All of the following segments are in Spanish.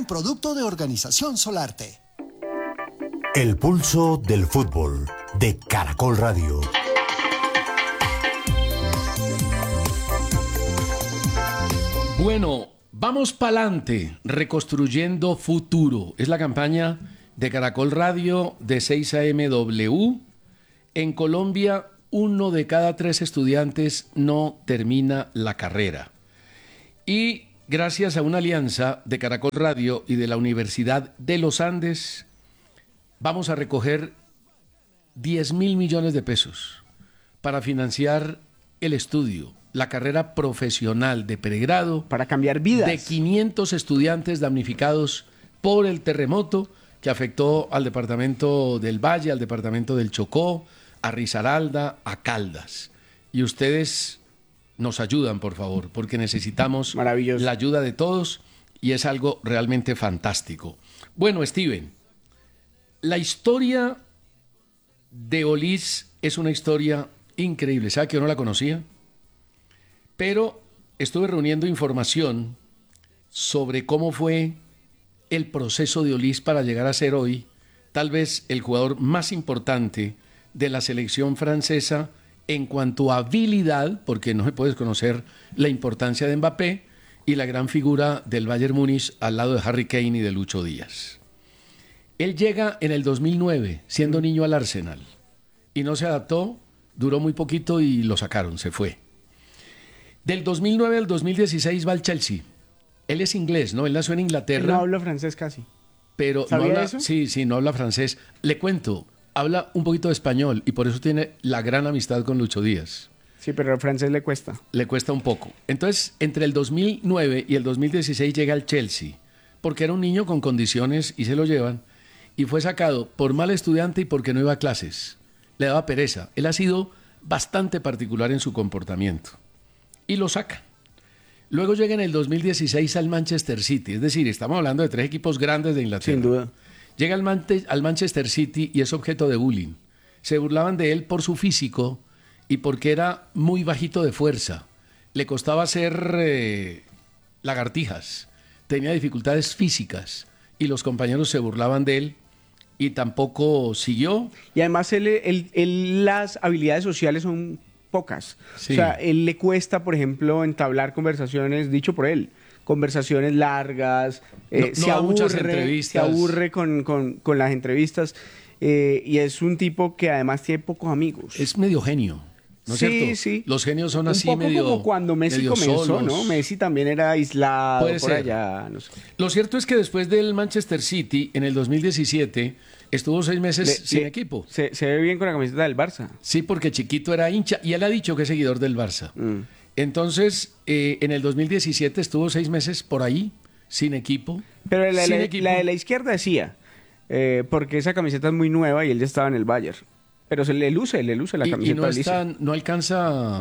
un producto de Organización Solarte. El pulso del fútbol de Caracol Radio. Bueno, vamos pa'lante, reconstruyendo futuro. Es la campaña de Caracol Radio de 6 a.m. W. En Colombia, 1 de cada 3 estudiantes no termina la carrera. Y gracias a una alianza de Caracol Radio y de la Universidad de los Andes, vamos a recoger 10.000 millones de pesos para financiar el estudio, la carrera profesional de pregrado para cambiar vidas de 500 estudiantes damnificados por el terremoto que afectó al departamento del Valle, al departamento del Chocó, a Risaralda, a Caldas. Y ustedes nos ayudan, por favor, porque necesitamos la ayuda de todos y es algo realmente fantástico. Bueno, Steven, la historia de Olis es una historia increíble. ¿Sabe que yo no la conocía? Pero estuve reuniendo información sobre cómo fue el proceso de Olis para llegar a ser hoy tal vez el jugador más importante de la selección francesa en cuanto a habilidad, porque no se puede desconocer la importancia de Mbappé y la gran figura del Bayern Múnich al lado de Harry Kane y de Lucho Díaz. Él llega en el 2009 siendo niño al Arsenal y no se adaptó, duró muy poquito y lo sacaron, se fue. Del 2009 al 2016 va al Chelsea. Él es inglés, ¿no? Él nació en Inglaterra. Él no habla francés casi. Pero ¿sabía no habla, eso? Sí, no habla francés. Le cuento, habla un poquito de español y por eso tiene la gran amistad con Lucho Díaz. Sí, pero el francés le cuesta. Le cuesta un poco. Entonces, entre el 2009 y el 2016 llega al Chelsea, porque era un niño con condiciones y se lo llevan, y fue sacado por mal estudiante y porque no iba a clases. Le daba pereza. Él ha sido bastante particular en su comportamiento. Y lo saca. Luego llega en el 2016 al Manchester City, es decir, estamos hablando de 3 equipos grandes de Inglaterra. Sin duda. Llega al Manchester City y es objeto de bullying. Se burlaban de él por su físico y porque era muy bajito de fuerza. Le costaba hacer lagartijas, tenía dificultades físicas y los compañeros se burlaban de él y tampoco siguió. Y además las habilidades sociales son pocas. Sí. O sea, él le cuesta, por ejemplo, entablar conversaciones, dicho por él, conversaciones largas, se aburre con las entrevistas y es un tipo que además tiene pocos amigos. Es medio genio, ¿no es sí, cierto? Sí. Los genios son así un poco medio como cuando Messi comenzó, solos, ¿no? Messi también era aislado. Puede por ser. allá, no sé. Lo cierto es que después del Manchester City, en el 2017, estuvo 6 meses sin equipo. Se ve bien con la camiseta del Barça. Sí, porque chiquito era hincha y él ha dicho que es seguidor del Barça. Entonces, en el 2017 estuvo 6 meses por ahí, sin equipo. Pero la de la izquierda decía, porque esa camiseta es muy nueva y él ya estaba en el Bayern. Pero le luce la camiseta. No alcanza...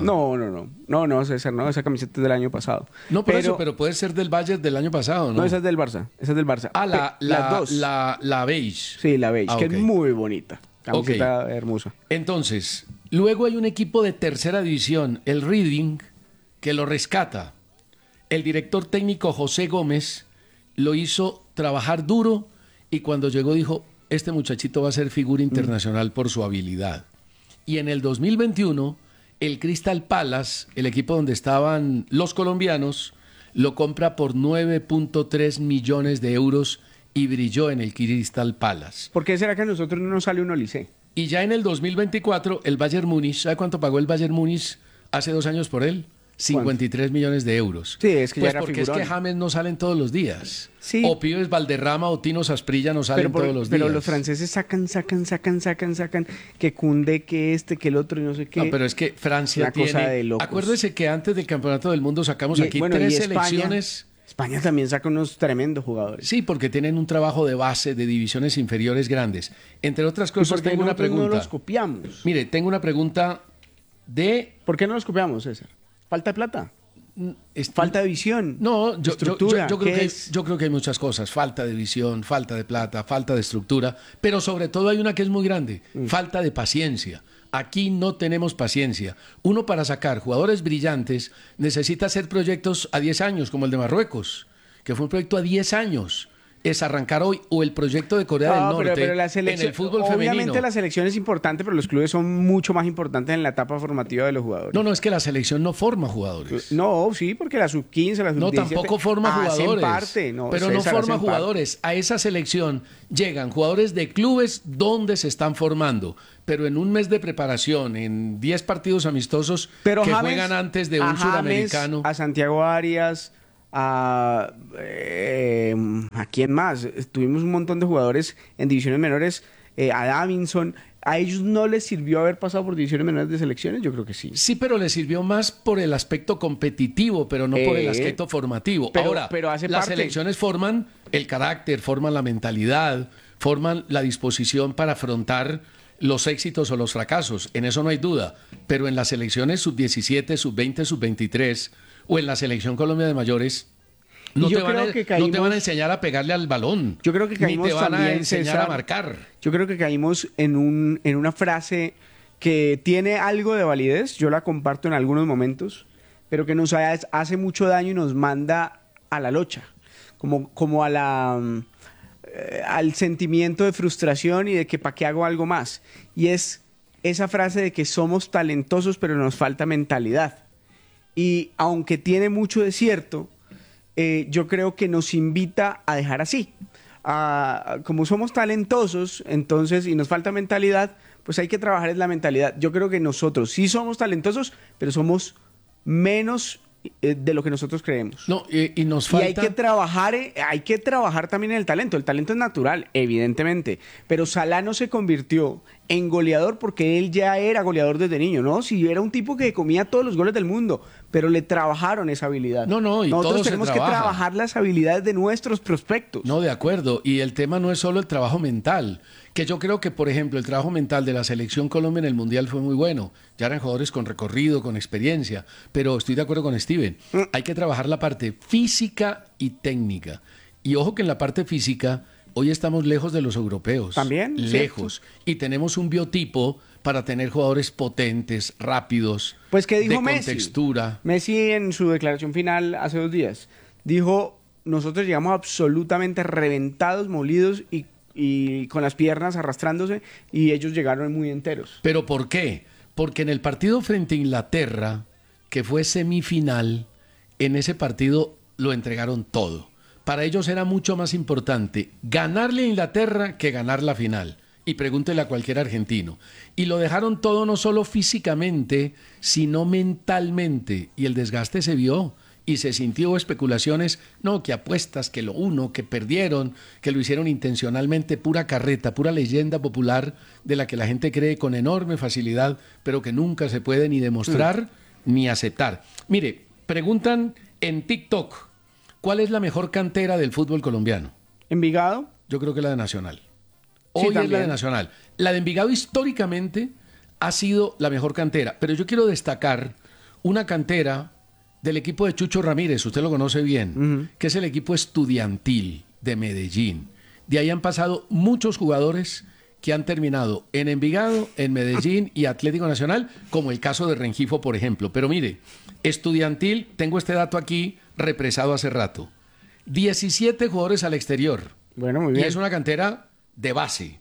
No, César, no, esa camiseta es del año pasado. No, pero puede ser del Bayern del año pasado, ¿no? No, esa es del Barça, Ah, las dos. La beige. Sí, la beige, que ok. es muy bonita. Camiseta hermosa. Entonces, luego hay un equipo de tercera división, el Reading, que lo rescata. El director técnico José Gómez lo hizo trabajar duro y cuando llegó dijo, este muchachito va a ser figura internacional por su habilidad. Y en el 2021, el Crystal Palace, el equipo donde estaban los colombianos, lo compra por 9.3 millones de euros y brilló en el Crystal Palace. ¿Por qué será que a nosotros no nos sale un Olise? Y ya en el 2024, el Bayern Múnich, ¿sabe cuánto pagó el Bayern Múnich hace 2 años por él? 53 millones de euros. Sí, es que pues ya era porque figurón. es que James no salen todos los días. Sí. O Píbez Valderrama o Tino Sasprilla no salen todos los días. Pero los franceses sacan, que Koundé, que que el otro y no sé qué. No, pero es que Francia Una cosa de locos. Acuérdese que antes del Campeonato del Mundo sacamos aquí 3 y selecciones. España también saca unos tremendos jugadores. Sí, porque tienen un trabajo de base de divisiones inferiores grandes. Entre otras cosas, tengo una pregunta. No los copiamos. Mire, tengo una pregunta de... ¿Por qué no los copiamos, César? ¿Falta de plata? ¿Falta de visión? No, yo creo que hay muchas cosas. Falta de visión, falta de plata, falta de estructura, pero sobre todo hay una que es muy grande, falta de paciencia. Aquí no tenemos paciencia. Uno para sacar jugadores brillantes necesita hacer proyectos a 10 años, como el de Marruecos, que fue un proyecto a 10 años. es arrancar hoy, o el proyecto de Corea del Norte pero la en el fútbol femenino. Obviamente la selección es importante, pero los clubes son mucho más importantes en la etapa formativa de los jugadores. No, es que la selección no forma jugadores. No, sí, porque la sub-15, la sub-17... No, tampoco forma jugadores. Parte, pero no forma jugadores. A esa selección llegan jugadores de clubes donde se están formando. Pero en un mes de preparación, en 10 partidos amistosos que juegan antes de un suramericano. A Santiago Arias... ¿A quién más? Tuvimos un montón de jugadores en divisiones menores, a Davinson. ¿A ellos no les sirvió haber pasado por divisiones menores de selecciones? Yo creo que sí. Sí, pero les sirvió más por el aspecto competitivo, pero no por el aspecto formativo. Ahora, las selecciones forman el carácter, forman la mentalidad, forman la disposición para afrontar los éxitos o los fracasos. En eso no hay duda. Pero en las selecciones sub-17, sub-20, sub-23... o en la selección Colombia de mayores, no te van a enseñar a pegarle al balón. Yo creo que caímos, ni te van también, a enseñar César, a marcar. Yo creo que caímos en una frase que tiene algo de validez, yo la comparto en algunos momentos, pero que nos hace mucho daño y nos manda a la locha, como al sentimiento de frustración y de que ¿para qué hago algo más? Y es esa frase de que somos talentosos pero nos falta mentalidad. Y aunque tiene mucho de cierto, yo creo que nos invita a dejar así. Como somos talentosos, entonces, y nos falta mentalidad, pues hay que trabajar en la mentalidad. Yo creo que nosotros sí somos talentosos, pero somos menos de lo que nosotros creemos. No, y nos falta... Y hay que trabajar también en el talento. El talento es natural, evidentemente. Pero Salah no se convirtió en goleador porque él ya era goleador desde niño, ¿no? Si era un tipo que comía todos los goles del mundo, pero le trabajaron esa habilidad. Y nosotros tenemos que trabajar las habilidades de nuestros prospectos. No, de acuerdo. Y el tema no es solo el trabajo mental, que yo creo que, por ejemplo, el trabajo mental de la selección Colombia en el Mundial fue muy bueno. Ya eran jugadores con recorrido, con experiencia, pero estoy de acuerdo con Steven. Hay que trabajar la parte física y técnica. Y ojo que en la parte física hoy estamos lejos de los europeos. También. Lejos. ¿Cierto? Y tenemos un biotipo para tener jugadores potentes, rápidos, pues, ¿qué dijo de Messi? contextura. Messi en su declaración final hace 2 días dijo, nosotros llegamos absolutamente reventados, molidos y con las piernas arrastrándose, y ellos llegaron muy enteros. ¿Pero por qué? Porque en el partido frente a Inglaterra, que fue semifinal, en ese partido lo entregaron todo. Para ellos era mucho más importante ganarle a Inglaterra que ganar la final. Y pregúntele a cualquier argentino. Y lo dejaron todo no solo físicamente, sino mentalmente. Y el desgaste se vio. Y se sintió especulaciones, no, que apuestas, que que perdieron, que lo hicieron intencionalmente, pura carreta, pura leyenda popular de la que la gente cree con enorme facilidad, pero que nunca se puede ni demostrar ni aceptar. Mire, preguntan en TikTok, ¿cuál es la mejor cantera del fútbol colombiano? ¿Envigado? Yo creo que la de Nacional. Hoy es la de Nacional. La de Envigado históricamente ha sido la mejor cantera, pero yo quiero destacar una cantera del equipo de Chucho Ramírez, usted lo conoce bien, que es el equipo estudiantil de Medellín. De ahí han pasado muchos jugadores que han terminado en Envigado, en Medellín y Atlético Nacional, como el caso de Rengifo, por ejemplo. Pero mire, estudiantil, tengo este dato aquí represado hace rato. 17 jugadores al exterior. Bueno, muy bien. Y es una cantera de base.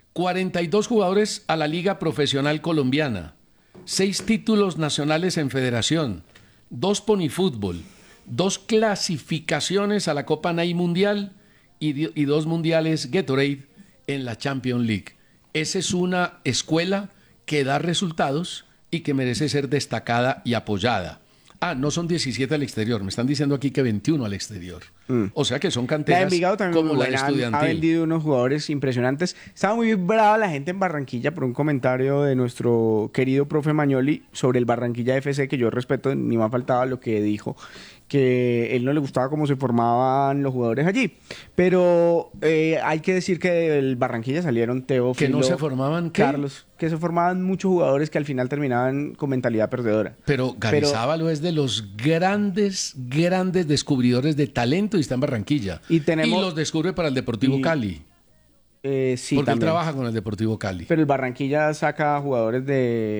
42 jugadores a la Liga Profesional Colombiana. 6 títulos nacionales en federación. 2 ponifútbol, 2 clasificaciones a la Copa Ney Mundial y 2 mundiales Gatorade en la Champions League. Esa es una escuela que da resultados y que merece ser destacada y apoyada. No son 17 al exterior, me están diciendo aquí que 21 al exterior. O sea que son canteras como la de Estudiantil. Ha vendido unos jugadores impresionantes. Estaba muy brava la gente en Barranquilla por un comentario de nuestro querido profe Magnoli sobre el Barranquilla FC, que yo respeto, ni más faltaba lo que dijo, que él no le gustaba cómo se formaban los jugadores allí. Pero hay que decir que del Barranquilla salieron Teófilo, ¿que no se formaban qué? Carlos, que se formaban muchos jugadores que al final terminaban con mentalidad perdedora. Pero Garizábalo es de los grandes descubridores de talento y está en Barranquilla. Y los descubre para el Deportivo Cali. Sí, porque también. Él trabaja con el Deportivo Cali. Pero el Barranquilla saca jugadores de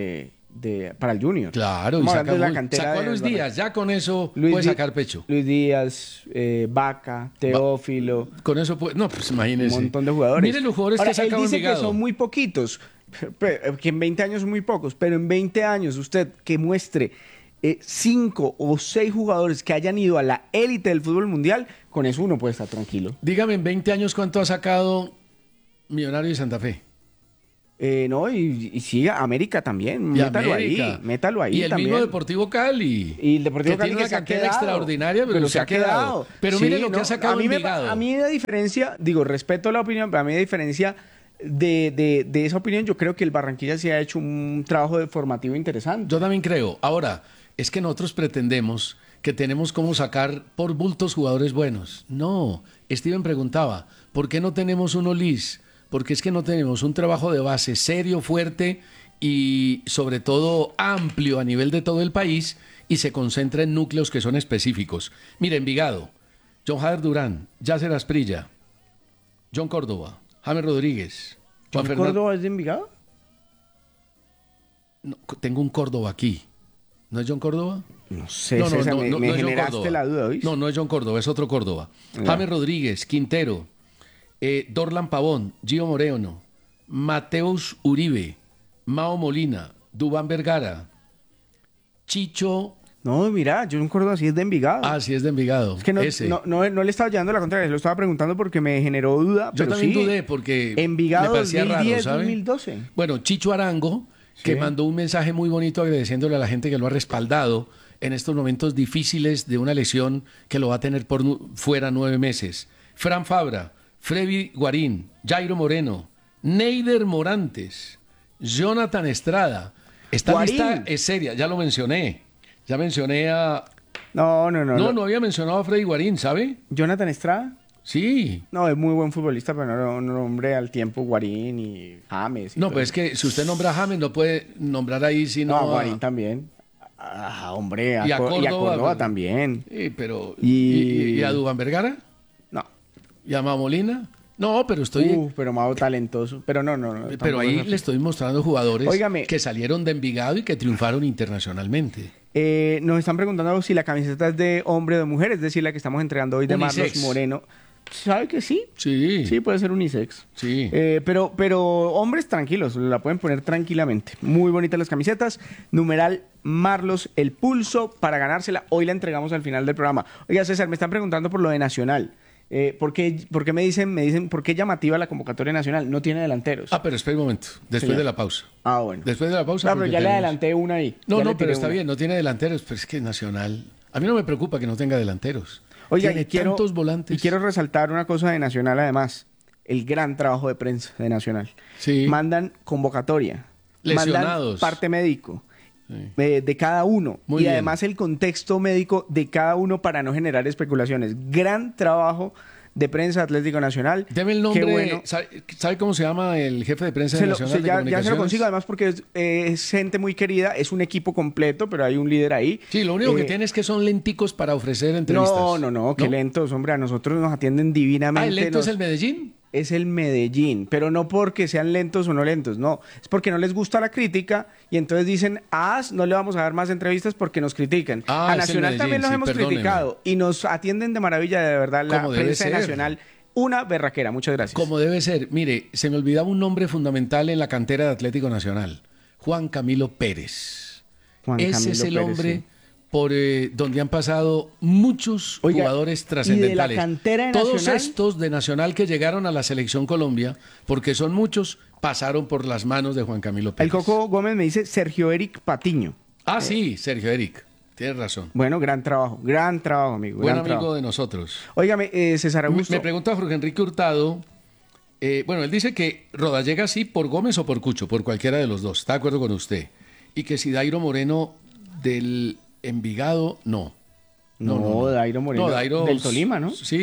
para el Junior. Claro, y sacó a Luis Díaz, ya con eso puede sacar pecho. Luis Díaz, Vaca, Teófilo. Con eso puede, no, pues imagínese. Un montón de jugadores. Miren los jugadores que ha sacado Envigado. Él dice que son muy poquitos, que en 20 años son muy pocos, pero en 20 años usted que muestre 5 o 6 jugadores que hayan ido a la élite del fútbol mundial, con eso uno puede estar tranquilo. Dígame, en 20 años, ¿cuánto ha sacado Millonarios y Santa Fe? No, y siga América también, métalo ahí y el también. mismo Deportivo Cali. Y el Deportivo Cali tiene una cantera extraordinaria, pero se ha quedado. Pero sí, mire lo que ha sacado Envigado. A mí de diferencia, respeto la opinión, pero a mí de diferencia de esa opinión, yo creo que el Barranquilla sí ha hecho un trabajo formativo interesante. Yo también creo. Ahora, es que nosotros pretendemos que tenemos cómo sacar por bultos jugadores buenos. No, Steven preguntaba, ¿por qué no tenemos un Olis? Porque es que no tenemos un trabajo de base serio, fuerte y sobre todo amplio a nivel de todo el país y se concentra en núcleos que son específicos. Mire, Envigado, John Jader Durán, Yasser Asprilla, John Córdoba, James Rodríguez. ¿John Córdoba es de Envigado? No, tengo un Córdoba aquí. ¿No es John Córdoba? No sé, me generaste la duda, ¿oís? No es John Córdoba, es otro Córdoba. James Rodríguez, Quintero, Dorlan Pavón, Gio Moreno, Mateus Uribe, Mao Molina, Dubán Vergara, Chicho. No, mira, John Córdoba sí es de Envigado. Ah, sí es de Envigado. Es que no le estaba llevando la contraria, lo estaba preguntando porque me generó duda. Yo pero también sí, dudé porque Envigado me parecía 2010, raro, ¿sabe? 2012. Bueno, Chicho Arango, que mandó un mensaje muy bonito agradeciéndole a la gente que lo ha respaldado en estos momentos difíciles de una lesión que lo va a tener por fuera 9 meses. Fran Fabra, Freddy Guarín, Jairo Moreno, Neider Morantes, Jonathan Estrada. Esta lista es seria, ya lo mencioné. Ya mencioné a... No había mencionado a Freddy Guarín, ¿sabe? ¿Jonathan Estrada? Sí. No, es muy buen futbolista, pero no nombré al tiempo Guarín y James. No, pues es que si usted nombra a James, no puede nombrar ahí sino a Guarín también. Hombre, y a Córdoba también. Sí, pero... ¿Y a Dubán Vergara? No. ¿Y a Mao Molina? No, pero estoy... pero Mao talentoso. Pero no. Pero ahí le estoy mostrando jugadores que salieron de Envigado y que triunfaron internacionalmente. Nos están preguntando si la camiseta es de hombre o de mujer, es decir, la que estamos entregando hoy de Unisex. Marlos Moreno. ¿Sabe que sí? Sí. Sí, puede ser unisex. Sí. Pero hombres tranquilos, la pueden poner tranquilamente. Muy bonitas las camisetas. Numeral Marlos, el pulso para ganársela. Hoy la entregamos al final del programa. Oiga, César, me están preguntando por lo de Nacional. ¿Por qué me dicen por qué llamativa la convocatoria nacional? No tiene delanteros. Pero espera un momento, después de la pausa. Bueno. Después de la pausa. Pero ya le adelanté una ahí. No, pero está bien, no tiene delanteros, pero es que Nacional... A mí no me preocupa que no tenga delanteros. Oiga, tiene tantos volantes. Y quiero resaltar una cosa de Nacional además. El gran trabajo de prensa de Nacional. Sí. Mandan convocatoria. Lesionados. Mandan parte médico. De cada uno. Muy bien. Además el contexto médico de cada uno para no generar especulaciones. Gran trabajo de prensa Atlético Nacional. Deme el nombre. Qué bueno. ¿Sabe cómo se llama el jefe de prensa de Nacional de Comunicaciones? Ya se lo consigo, además porque es gente muy querida, es un equipo completo, pero hay un líder ahí. Sí, lo único que tiene es que son lenticos para ofrecer entrevistas. No, qué lentos, hombre, a nosotros nos atienden divinamente. ¿El lento es el Medellín? Es el Medellín, pero no porque sean lentos o no lentos, no. Es porque no les gusta la crítica y entonces dicen, no le vamos a dar más entrevistas porque nos critican. A Nacional también los hemos criticado y nos atienden de maravilla, de verdad, la prensa de Nacional. Una berraquera, muchas gracias. Como debe ser. Mire, se me olvidaba un nombre fundamental en la cantera de Atlético Nacional. Juan Camilo Pérez. Ese es el hombre por donde han pasado muchos jugadores trascendentales. Y de la cantera de Todos Nacional, estos de Nacional que llegaron a la Selección Colombia, porque son muchos, pasaron por las manos de Juan Camilo Pérez. El Coco Gómez me dice Sergio Eric Patiño. Sí, Sergio Eric. Tienes razón. Bueno, gran trabajo, amigo. Buen amigo de nosotros. Óigame, César Augusto. Me pregunta Jorge Enrique Hurtado. Él dice que Rodallega sí por Gómez o por Cucho, por cualquiera de los dos. Está de acuerdo con usted. Y que si Dairo Moreno del Envigado, no. Dairo Moreno. No, Dairo del Tolima, ¿no? Sí,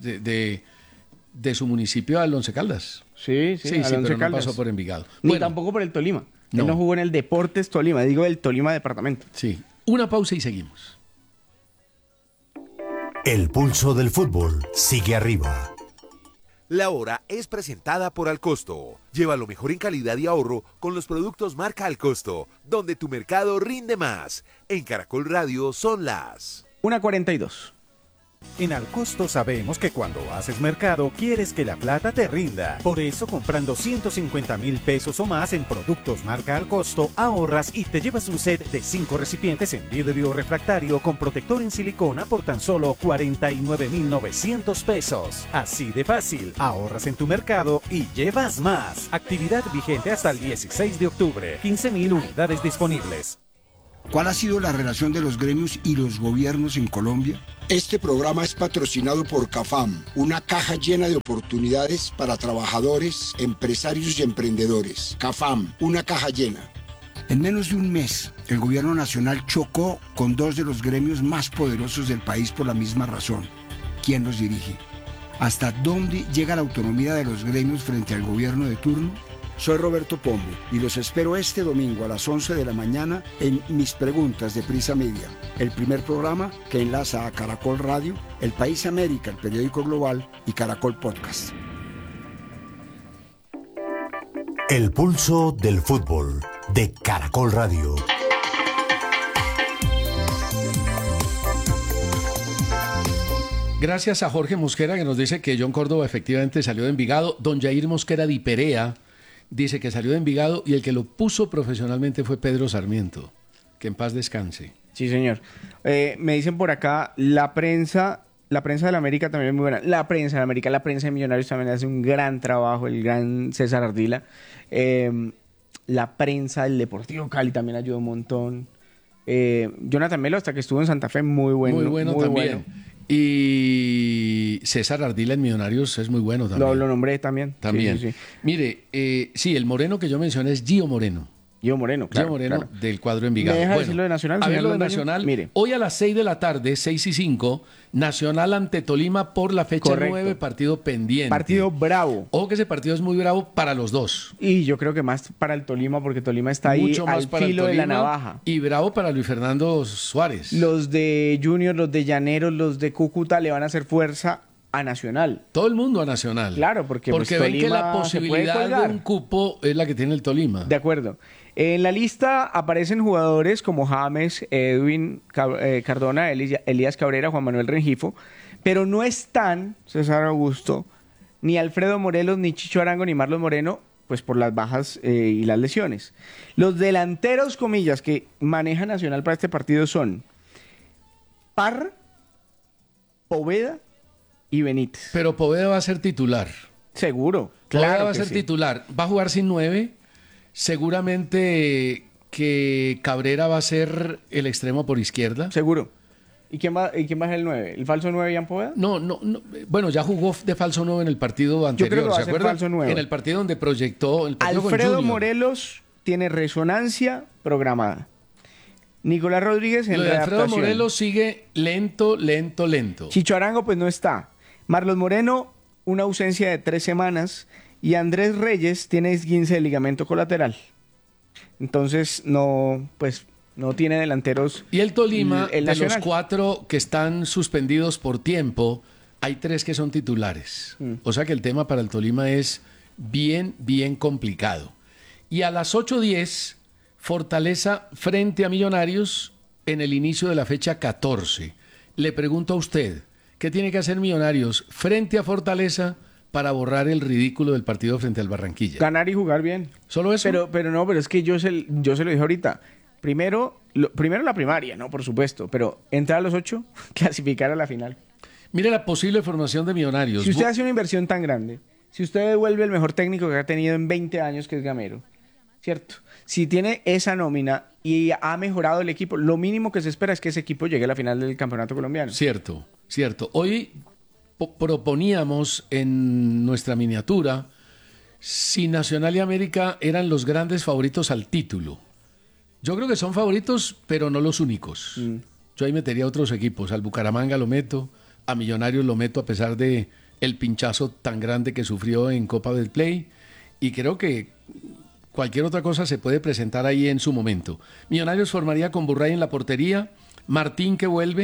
de su municipio al Once Caldas. Sí, pero no pasó por Envigado. Ni tampoco por el Tolima. Él no jugó en el Deportes Tolima, digo el Tolima Departamento. Sí. Una pausa y seguimos. El pulso del fútbol sigue arriba. La hora es presentada por Alcosto. Lleva lo mejor en calidad y ahorro con los productos marca Alcosto, donde tu mercado rinde más. En Caracol Radio son las 1:42. En Alcosto sabemos que cuando haces mercado quieres que la plata te rinda. Por eso, comprando 150.000 pesos o más en productos marca Alcosto, ahorras y te llevas un set de 5 recipientes en vidrio refractario con protector en silicona por tan solo 49.900 pesos. Así de fácil, ahorras en tu mercado y llevas más. Actividad vigente hasta el 16 de octubre. 15.000 unidades disponibles. ¿Cuál ha sido la relación de los gremios y los gobiernos en Colombia? Este programa es patrocinado por CAFAM, una caja llena de oportunidades para trabajadores, empresarios y emprendedores. CAFAM, una caja llena. En menos de un mes, el gobierno nacional chocó con dos de los gremios más poderosos del país por la misma razón. ¿Quién los dirige? ¿Hasta dónde llega la autonomía de los gremios frente al gobierno de turno? Soy Roberto Pombo y los espero este domingo a las 11 de la mañana en Mis Preguntas de Prisa Media, el primer programa que enlaza a Caracol Radio, El País América, el periódico global y Caracol Podcast. El pulso del fútbol de Caracol Radio. Gracias a Jorge Mosquera que nos dice que John Córdoba efectivamente salió de Envigado. Don Jair Mosquera de Perea dice que salió de Envigado y el que lo puso profesionalmente fue Pedro Sarmiento. Que en paz descanse. Sí, señor. Me dicen por acá, la prensa de la América también es muy buena. La prensa de la América, la prensa de Millonarios también hace un gran trabajo, el gran César Ardila. La prensa del Deportivo Cali también ayudó un montón. Jonathan Melo, hasta que estuvo en Santa Fe, muy bueno. Muy bueno también. Bueno. Y César Ardila en Millonarios es muy bueno también. Lo nombré también. También. Sí. Mire, sí, el moreno que yo mencioné es Gio Moreno. Gio Moreno, claro. Del cuadro Envigado. ¿Me deja decir lo de Nacional? A ver, lo de Nacional. Mire. Hoy a las 6 de la tarde, 6:05, Nacional ante Tolima por la fecha 9, partido pendiente. Partido bravo. Ojo que ese partido es muy bravo para los dos. Y yo creo que más para el Tolima, porque Tolima está ahí mucho más al filo de la navaja. Y bravo para Luis Fernando Suárez. Los de Junior, los de Llaneros, los de Cúcuta le van a hacer fuerza a Nacional. Todo el mundo a Nacional. Claro, porque pues, ven que la posibilidad de un cupo es la que tiene el Tolima. De acuerdo. En la lista aparecen jugadores como James, Edwin Cardona, Elías Cabrera, Juan Manuel Rengifo, pero no están César Augusto, ni Alfredo Morelos, ni Chicho Arango, ni Marlon Moreno, pues por las bajas y las lesiones. Los delanteros, comillas, que maneja Nacional para este partido son Parra, Poveda y Benítez. Pero Poveda va a ser titular. Seguro. Poveda claro va a ser titular. Va a jugar sin 9. Seguramente que Cabrera va a ser el extremo por izquierda. Seguro. ¿Y quién va a ser el 9? ¿El falso 9 Ian Poveda? No. Bueno, ya jugó de falso 9 en el partido anterior. Yo creo que va a ser falso 9. En el partido donde proyectó el partido Alfredo Morelos tiene resonancia programada. Nicolás Rodríguez en readaptación. Alfredo Morelos sigue lento. Chicho Arango pues no está. Marlon Moreno, una ausencia de 3 semanas. Y Andrés Reyes tiene esguince de ligamento colateral. Entonces no tiene delanteros. Y el Tolima, de los 4 que están suspendidos por tiempo, hay 3 que son titulares. O sea que el tema para el Tolima es bien complicado. Y a las 8:10, Fortaleza frente a Millonarios en el inicio de la fecha 14. Le pregunto a usted, ¿qué tiene que hacer Millonarios frente a Fortaleza para borrar el ridículo del partido frente al Barranquilla? Ganar y jugar bien. ¿Solo eso? Pero es que yo se lo dije ahorita. Primero la primaria, ¿no? Por supuesto. Pero entrar a los 8, clasificar a la final. Mire la posible formación de Millonarios. Si usted hace una inversión tan grande, si usted devuelve el mejor técnico que ha tenido en 20 años, que es Gamero, ¿cierto? Si tiene esa nómina y ha mejorado el equipo, lo mínimo que se espera es que ese equipo llegue a la final del campeonato colombiano. Cierto. Hoy proponíamos en nuestra miniatura si Nacional y América eran los grandes favoritos al título. Yo creo que son favoritos, pero no los únicos. Yo ahí metería a otros equipos. Al Bucaramanga lo meto, a Millonarios lo meto a pesar de el pinchazo tan grande que sufrió en Copa del Play. Y creo que cualquier otra cosa se puede presentar ahí en su momento. Millonarios formaría con Burray en la portería, Martín que vuelve,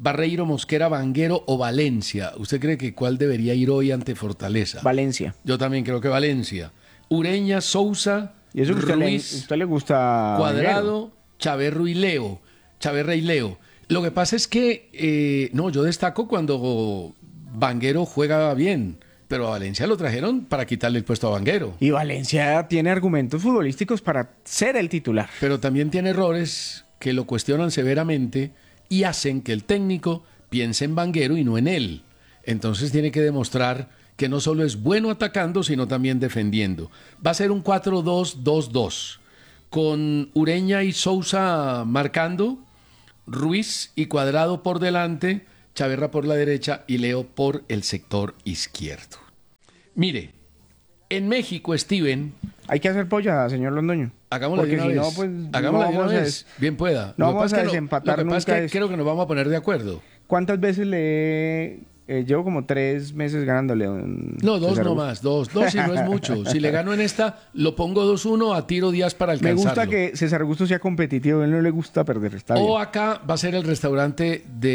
Barreiro, Mosquera, Vanguero o Valencia. ¿Usted cree que cuál debería ir hoy ante Fortaleza? Valencia. Yo también creo que Valencia. Ureña, Sousa, y eso que Ruiz, usted le gusta Cuadrado, Chaverra y Leo. Lo que pasa es que, yo destaco cuando Vanguero juega bien, pero a Valencia lo trajeron para quitarle el puesto a Vanguero. Y Valencia tiene argumentos futbolísticos para ser el titular. Pero también tiene errores que lo cuestionan severamente y hacen que el técnico piense en Vanguero y no en él. Entonces tiene que demostrar que no solo es bueno atacando, sino también defendiendo. Va a ser un 4-2-2-2, con Ureña y Sousa marcando, Ruiz y Cuadrado por delante, Chaverra por la derecha y Leo por el sector izquierdo. Mire, en México, Steven... Hay que hacer polla, señor Londoño. Hagámosla de una vez. No, pues, hagámosla de una vez. Bien pueda. No vamos a desempatar nunca. Lo que pasa es que creo que nos vamos a poner de acuerdo. ¿Cuántas veces llevo como 3 meses ganándole? No, 2 nomás. 2 y no es mucho. Si le gano en esta, lo pongo 2-1 a Tiro Díaz para alcanzarlo. Me gusta que César Augusto sea competitivo. A él no le gusta perder. Está bien. O acá va a ser el restaurante de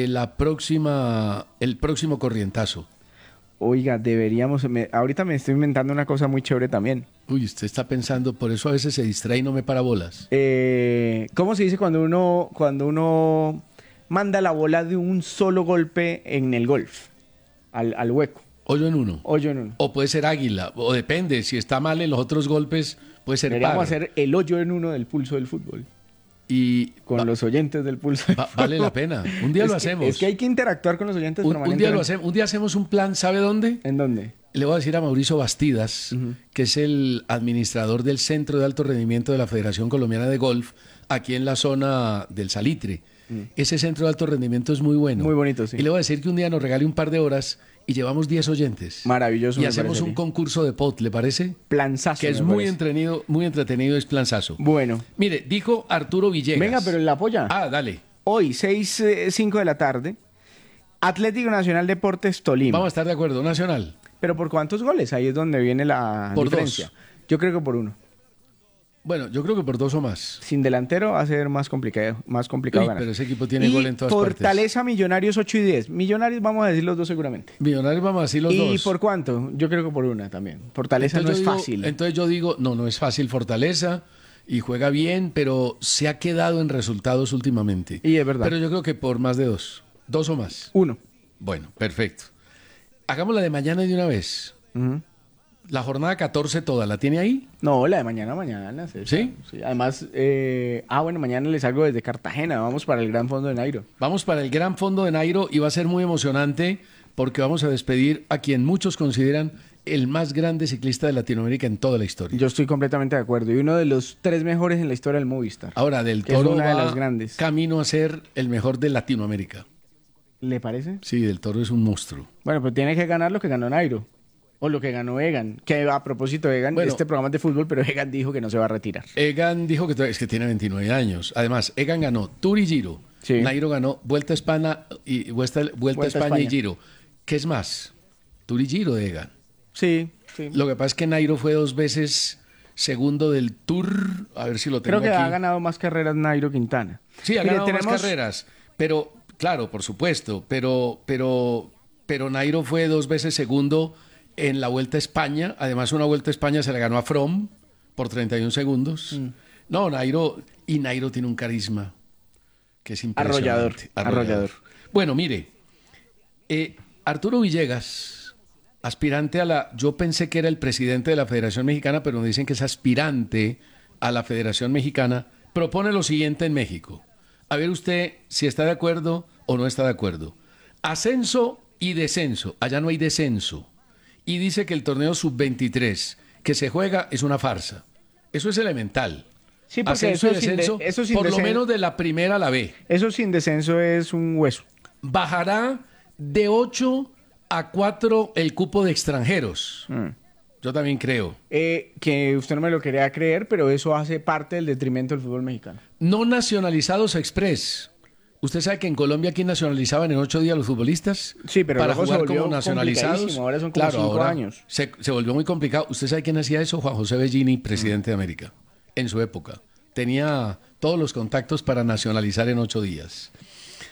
el próximo corrientazo. Oiga, deberíamos... ahorita me estoy inventando una cosa muy chévere también. Uy, usted está pensando, por eso a veces se distrae y no me para bolas. ¿Cómo se dice cuando uno manda la bola de un solo golpe en el golf? Al hueco. Hoyo en uno. O puede ser águila, o depende, si está mal en los otros golpes, puede ser par. Deberíamos hacer el hoyo en uno del pulso del fútbol. Y con los oyentes del pulso. Vale la pena. Un día lo hacemos. Es que hay que interactuar con los oyentes. Un día lo hacemos. Un día hacemos un plan, ¿sabe dónde? ¿En dónde? Le voy a decir a Mauricio Bastidas, que es el administrador del Centro de Alto Rendimiento de la Federación Colombiana de Golf, aquí en la zona del Salitre. Ese centro de alto rendimiento es muy bueno. Muy bonito, sí. Y le voy a decir que un día nos regale un par de horas y llevamos 10 oyentes. Maravilloso. Y hacemos un concurso de pot, ¿le parece? Planzazo. Que es muy entretenido, es planzazo. Bueno. Mire, dijo Arturo Villegas. Venga, pero la apoya. Dale. Hoy, 5 de la tarde, Atlético Nacional Deportes Tolima. Vamos a estar de acuerdo, Nacional. ¿Pero por cuántos goles? Ahí es donde viene la diferencia. 2. Yo creo que por 1. Bueno, yo creo que por 2 o más. Sin delantero va a ser más complicado ganar. Pero ese equipo tiene gol en todas Fortaleza, partes. Millonarios 8 y 10. Millonarios vamos a decir los 2 seguramente. Millonarios vamos a decir los 2. ¿Y por cuánto? Yo creo que por 1 también. Fortaleza entonces no es fácil. Entonces yo digo, no es fácil Fortaleza y juega bien, pero se ha quedado en resultados últimamente. Y es verdad. Pero yo creo que por más de 2. 2 o más. 1. Bueno, perfecto. Hagamos la de mañana de una vez. La jornada 14 toda, ¿la tiene ahí? No, la de mañana. ¿Sí? Sí. Además, mañana les salgo desde Cartagena. Vamos para el Gran Fondo de Nairo. Vamos para el Gran Fondo de Nairo y va a ser muy emocionante porque vamos a despedir a quien muchos consideran el más grande ciclista de Latinoamérica en toda la historia. Yo estoy completamente de acuerdo. Y uno de los 3 mejores en la historia del Movistar. Ahora, Del Toro es una va de las grandes. Camino a ser el mejor de Latinoamérica. ¿Le parece? Sí, Del Toro es un monstruo. Bueno, pero tiene que ganar lo que ganó Nairo. O lo que ganó Egan. Que a propósito de Egan, este programa es de fútbol, pero Egan dijo que no se va a retirar. Egan dijo que es que tiene 29 años. Además, Egan ganó Tour y Giro. Sí. Nairo ganó Vuelta a España y Vuelta a España y Giro. ¿Qué es más? Tour y Giro de Egan. Sí. Lo que pasa es que Nairo fue 2 veces segundo del Tour. A ver si lo tengo aquí. Creo que aquí. ha ganado más carreras Nairo Quintana. Sí, ha ganado más carreras. Pero, claro, por supuesto. Pero Nairo fue 2 veces segundo en la Vuelta a España. Además, una Vuelta a España se le ganó a Froome por 31 segundos. No, Nairo tiene un carisma que es impresionante. Arrollador. Bueno, mire, Arturo Villegas, aspirante yo pensé que era el presidente de la Federación Mexicana, pero me dicen que es aspirante a la Federación Mexicana, propone lo siguiente en México. A ver usted si está de acuerdo o no está de acuerdo. Ascenso y descenso. Allá no hay descenso. Y dice que el torneo sub-23 que se juega es una farsa. Eso es elemental. Sí, porque ascenso y descenso, por lo menos de la primera a la B. Eso sin descenso es un hueso. Bajará de 8 a 4 el cupo de extranjeros. Yo también creo. Que usted no me lo quería creer, pero eso hace parte del detrimento del fútbol mexicano. No nacionalizados express. ¿Usted sabe que en Colombia aquí nacionalizaban en 8 días los futbolistas? Sí, pero para luego jugar se volvió como nacionalizados. Ahora son como 5 años. Se volvió muy complicado. ¿Usted sabe quién hacía eso? Juan José Bellini, presidente de América, en su época. Tenía todos los contactos para nacionalizar en 8 días.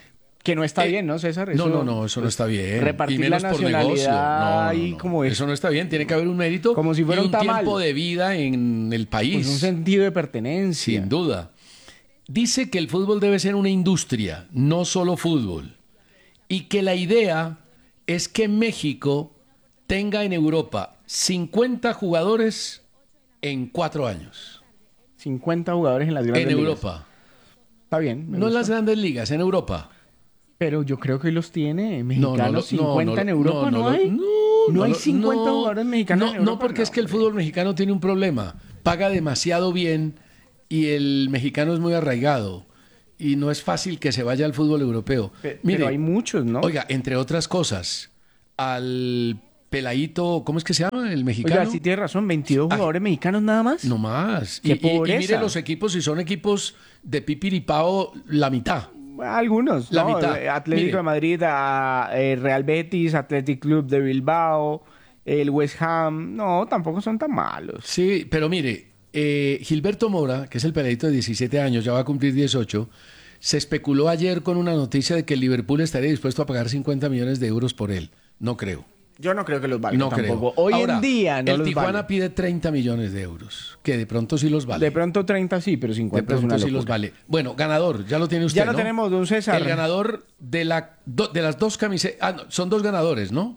Que no está bien, ¿no, César? Eso, no, eso no está bien. Repartir y menos la nacionalidad por negocio. Como eso no está bien. Tiene que haber un mérito como si fuera y un tiempo de vida en el país. Pues un sentido de pertenencia. Sin duda. Dice que el fútbol debe ser una industria, no solo fútbol. Y que la idea es que México tenga en Europa 50 jugadores en 4 años. 50 jugadores en las grandes ligas. En Europa. Está bien. No en las grandes ligas, en Europa. Pero yo creo que los tiene mexicanos 50 en Europa, ¿no hay? No hay 50 jugadores mexicanos en Europa. No, porque es que el fútbol mexicano tiene un problema. Paga demasiado bien y el mexicano es muy arraigado. Y no es fácil que se vaya al fútbol europeo. Pero hay muchos, ¿no? Oiga, entre otras cosas, al peladito, ¿cómo es que se llama? El mexicano. Oiga, sí tiene razón, 22 jugadores mexicanos nada más. No más. Qué pobreza. Y mire los equipos, si son equipos de pipiripao, la mitad. Algunos, la ¿no? mitad. Atlético de Madrid, Real Betis, Athletic Club de Bilbao, el West Ham. No, tampoco son tan malos. Sí, pero mire, Gilberto Mora, que es el peladito de 17 años, ya va a cumplir 18, se especuló ayer con una noticia de que el Liverpool estaría dispuesto a pagar 50 millones de euros por él. No creo. Yo no creo que los valga no tampoco. Creo. Hoy Ahora, en día no el los Tijuana vale. pide 30 millones de euros, que de pronto sí los vale. De pronto 30 sí, pero 50 de pronto es una sí locura. los vale. Bueno, ganador, ya lo tiene usted, Ya lo tenemos, don César. El ganador de las dos camisetas. Son dos ganadores, ¿no?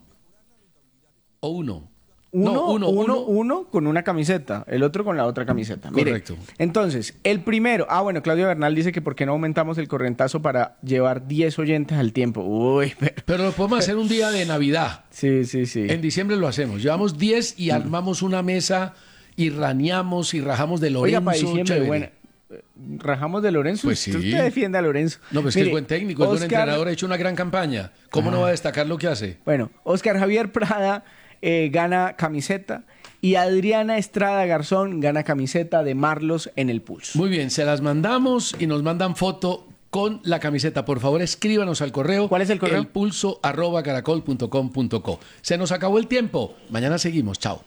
¿O uno? Uno con una camiseta, el otro con la otra camiseta. Correcto. Mire, entonces, el primero... bueno, Claudio Bernal dice que por qué no aumentamos el correntazo para llevar 10 oyentes al tiempo. Uy, pero lo podemos hacer un día de Navidad. Sí. En diciembre lo hacemos. Llevamos 10 y armamos una mesa y raneamos y rajamos de Lorenzo. Oiga, para diciembre, bueno, rajamos de Lorenzo. Pues sí. Usted defiende a Lorenzo. No, pues que es buen técnico, es buen entrenador, ha hecho una gran campaña. ¿Cómo no va a destacar lo que hace? Bueno, Oscar Javier Prada gana camiseta y Adriana Estrada Garzón gana camiseta de Marlos en el Pulso. Muy bien, se las mandamos y nos mandan foto con la camiseta. Por favor, escríbanos al correo. ¿Cuál es el correo? elpulso@caracol.com.co. Se nos acabó el tiempo. Mañana seguimos. Chao.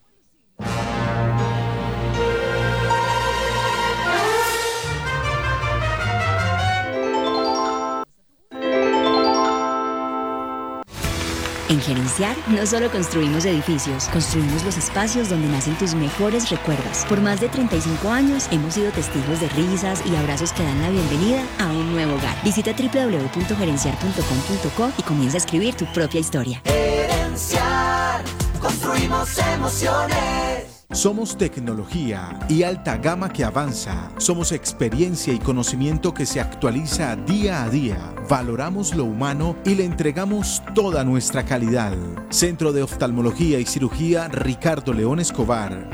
En Gerenciar no solo construimos edificios, construimos los espacios donde nacen tus mejores recuerdos. Por más de 35 años hemos sido testigos de risas y abrazos que dan la bienvenida a un nuevo hogar. Visita www.gerenciar.com.co y comienza a escribir tu propia historia. Gerenciar, construimos emociones. Somos tecnología y alta gama que avanza. Somos experiencia y conocimiento que se actualiza día a día. Valoramos lo humano y le entregamos toda nuestra calidad. Centro de Oftalmología y Cirugía Ricardo León Escobar,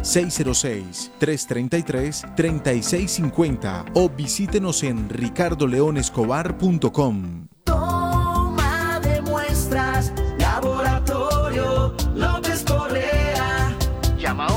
606-333-3650 o visítenos en ricardoleonescobar.com. Toma de muestras